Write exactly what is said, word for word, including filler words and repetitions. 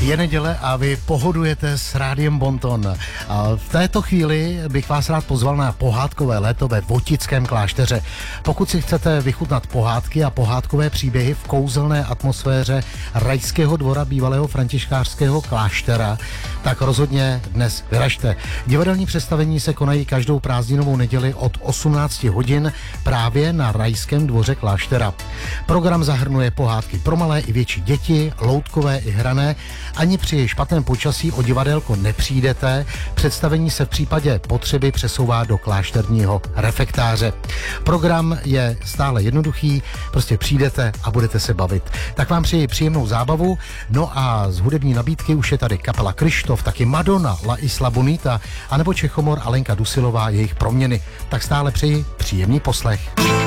Je neděle a vy pohodujete s Rádiem Bonton. A v této chvíli bych vás rád pozval na pohádkové léto ve Votickém klášteře. Pokud si chcete vychutnat pohádky a pohádkové příběhy v kouzelné atmosféře Rajského dvora bývalého františkářského kláštera, tak rozhodně dnes vyražte. Divadelní představení se konají každou prázdninovou neděli od osmnácti hodin právě na Rajském dvoře kláštera. Program zahrnuje pohádky pro malé i větší děti, loutkové i hrané. Ani při špatném počasí o divadelko nepřijdete. Představení se v případě potřeby přesouvá do klášterního refektáře. Program je stále jednoduchý, prostě přijdete a budete se bavit. Tak vám přeji příjemnou zábavu. No a z hudební nabídky už je tady kapela Kryštof, taky Madonna, La Isla Bonita, anebo Čechomor a Lenka Dusilová, jejich proměny. Tak stále přeji příjemný poslech.